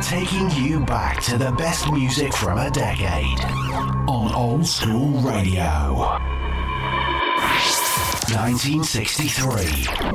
taking you back to the best music from a decade on Old School Radio. 1963.